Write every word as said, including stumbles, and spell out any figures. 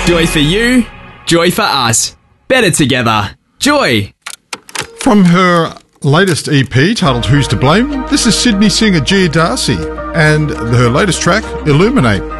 Joy for you, joy for us. Better together. Joy. From her latest E P titled Who's to Blame, this is Sydney singer Gia Darcy and her latest track, Illuminate.